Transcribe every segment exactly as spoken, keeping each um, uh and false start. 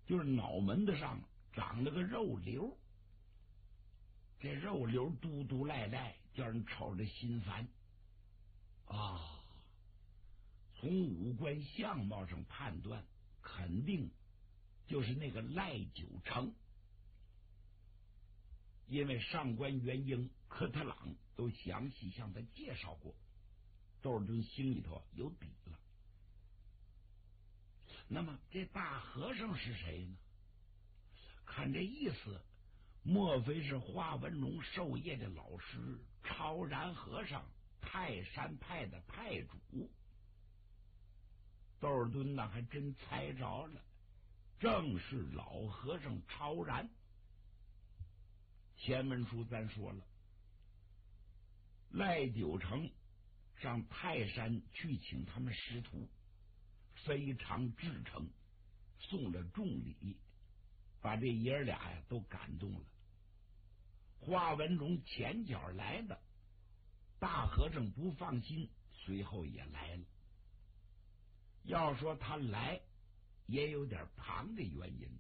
就是脑门子上长了个肉瘤，这肉瘤嘟嘟赖赖，叫人瞅着心烦啊。从五官相貌上判断，肯定就是那个赖九成，因为上官元英、科特朗都详细向他介绍过，窦尔敦心里头有底了。那么这大和尚是谁呢？看这意思，莫非是华文龙授业的老师超然和尚，泰山派的派主？窦尔敦呢还真猜着了，正是老和尚超然。前文书咱说了，赖九成上泰山去请他们师徒，非常至诚，送了重礼，把这爷儿俩呀都感动了。华文荣前脚来的，大和尚不放心，随后也来了。要说他来也有点旁的原因，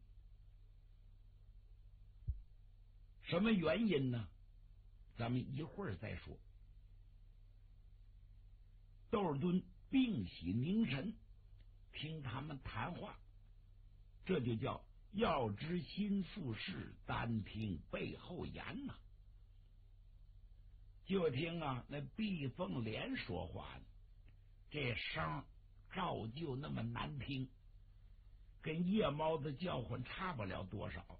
什么原因呢？咱们一会儿再说。窦尔敦屏息凝神，听他们谈话，这就叫要知心腹事，单听背后言呐、啊。就听啊，那毕凤莲说话呢，这声照旧那么难听，跟夜猫子叫唤差不了多少。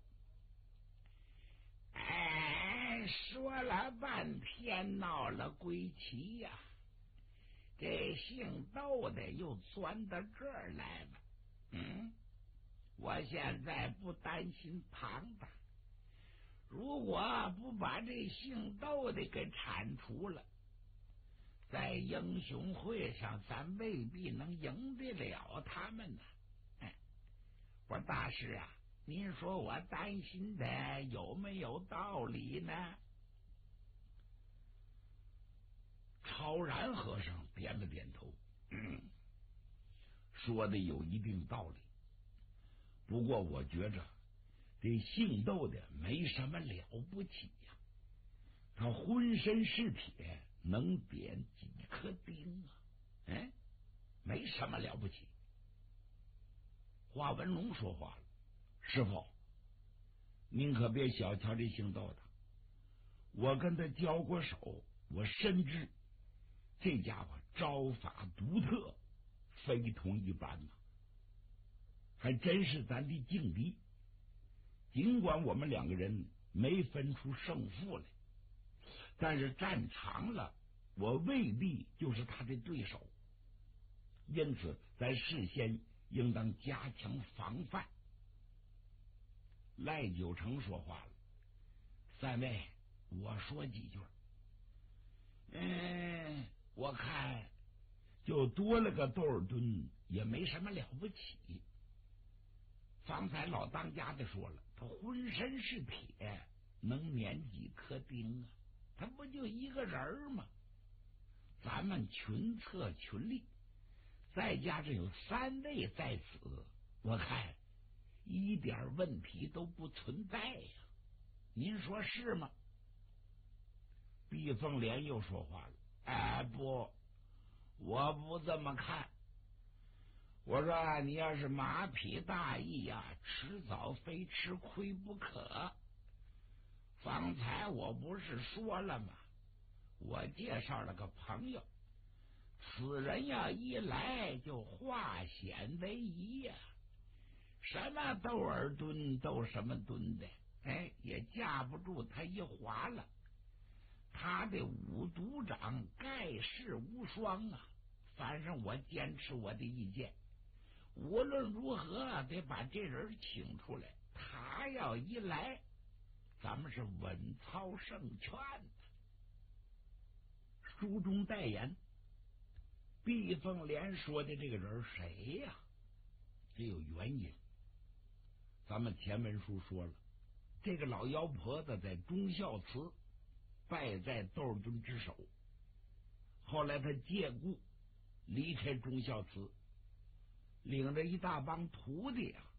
哎，说了半天，闹了归齐呀、啊，这姓窦的又钻到这儿来了。嗯，我现在不担心庞大，如果不把这姓窦的给铲除了，在英雄会上咱未必能赢得了他们呢。哎，我说大师啊，您说我担心的有没有道理呢？超然和尚点了点头，嗯，说的有一定道理。不过我觉着这姓窦的没什么了不起呀、啊，他浑身是铁，能点几颗钉啊？哎，没什么了不起。华文龙说话了：“师傅，您可别小瞧这姓窦的，我跟他交过手，我深知这家伙招法独特，非同一般呐、啊，还真是咱的劲敌。尽管我们两个人没分出胜负来，但是战长了，我未必就是他的对手。因此，咱事先应当加强防范。”赖九成说话了：“三位，我说几句。嗯，我看就多了个窦尔敦，也没什么了不起。方才老当家的说了，他浑身是铁，能碾几颗钉啊？他不就一个人吗？咱们群策群力，再加上有三位在此，我看一点问题都不存在呀、啊。您说是吗？”毕凤莲又说话了：“哎，不，我不这么看。我说你要是马匹大意呀，迟早非吃亏不可。方才我不是说了吗？我介绍了个朋友，此人呀一来就化险为夷呀、啊，什么窦尔敦窦什么敦的，哎，也架不住他一划了。他的五督长盖世无双啊！反正我坚持我的意见，无论如何得把这人请出来。他要一来，咱们是稳操胜券的。”书中代言，毕凤莲说的这个人谁呀、啊？这有原因。咱们前文书说了，这个老妖婆子在忠孝祠败在窦尔敦之手，后来他借故离开忠孝祠，领着一大帮徒弟啊，